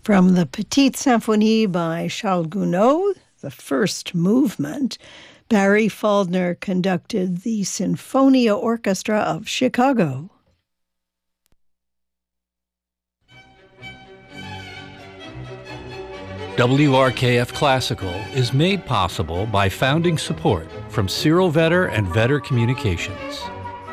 From the Petite Symphonie by Charles Gounod, the first movement, Barry Faulkner conducted the Sinfonia Orchestra of Chicago. WRKF Classical is made possible by founding support from Cyril Vetter and Vetter Communications.